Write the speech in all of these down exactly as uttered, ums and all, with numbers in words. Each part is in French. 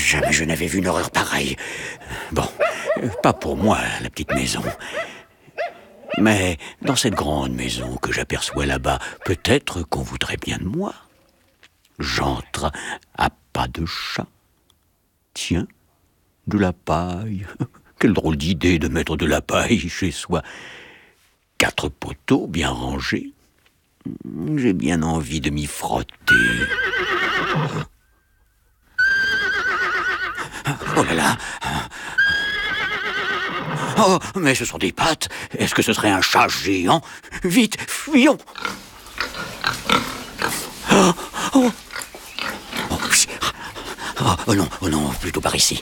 Jamais je n'avais vu une horreur pareille. Bon, pas pour moi, la petite maison. Mais dans cette grande maison que j'aperçois là-bas, peut-être qu'on voudrait bien de moi. J'entre à pas de chat. Tiens, de la paille. Quelle drôle d'idée de mettre de la paille chez soi. Quatre poteaux bien rangés. J'ai bien envie de m'y frotter. Oh là là! Oh, mais ce sont des pattes. Est-ce que ce serait un chat géant? Vite, fuyons! Oh, oh. Oh, oh, oh non, oh non, plutôt par ici.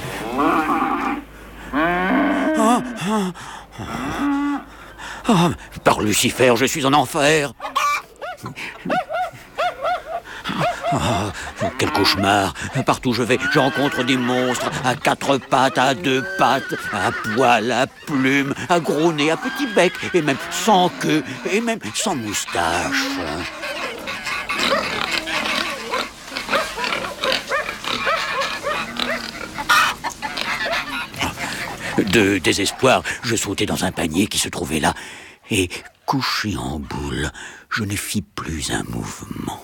Oh, oh, oh, par Lucifer, je suis en enfer. Oh, quel cauchemar. Partout où je vais, je rencontre des monstres à quatre pattes, à deux pattes, à poil, à plumes, à gros nez, à petit bec, et même sans queue, et même sans moustache. De désespoir, je sautai dans un panier qui se trouvait là, et couché en boule, je ne fis plus un mouvement.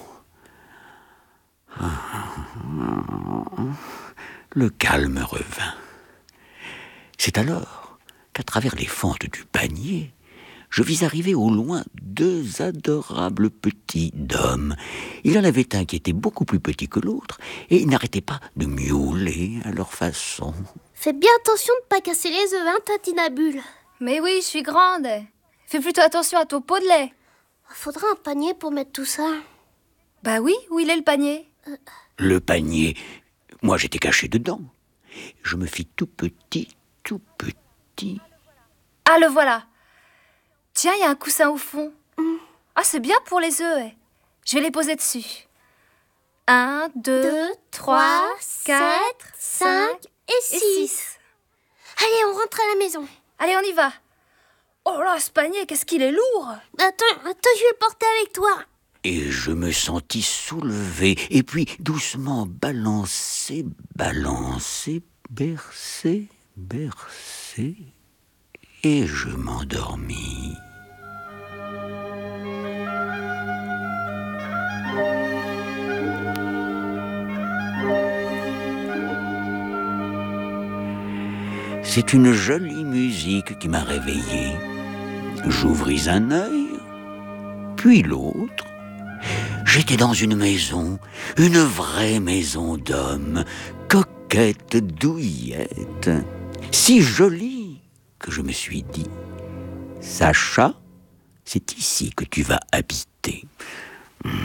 Le calme revint. C'est alors qu'à travers les fentes du panier, je vis arriver au loin deux adorables petits dômes. Il y en avait un qui était beaucoup plus petit que l'autre, et ils n'arrêtaient pas de miauler à leur façon. Fais bien attention de ne pas casser les œufs, hein, Tintinabule. Mais oui, je suis grande. Fais plutôt attention à ton pot de lait. Faudra un panier pour mettre tout ça. Bah oui, où il est le panier? euh... Le panier, moi j'étais caché dedans. Je me fis tout petit, tout petit. Ah, le voilà. Tiens, il y a un coussin au fond. Mm. Ah, c'est bien pour les œufs. Eh. Je vais les poser dessus. Un, deux, deux trois, quatre, cinq et et six. six. Allez, on rentre à la maison. Allez, on y va. Oh là, ce panier, qu'est-ce qu'il est lourd. Attends, attends, je vais le porter avec toi. Et je me sentis soulevé, et puis doucement balancé, balancé, bercé, bercé, et je m'endormis. C'est une jolie musique qui m'a réveillé. J'ouvris un œil, puis l'autre. J'étais dans une maison, une vraie maison d'homme, coquette, douillette, si jolie que je me suis dit, Sacha, c'est ici que tu vas habiter.